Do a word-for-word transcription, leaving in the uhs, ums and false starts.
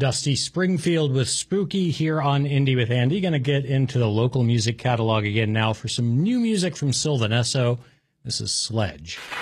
Dusty Springfield with Spooky here on Indie with Andy. Going to get into the local music catalog again now for some new music from Sylvan Esso. This is Sledge.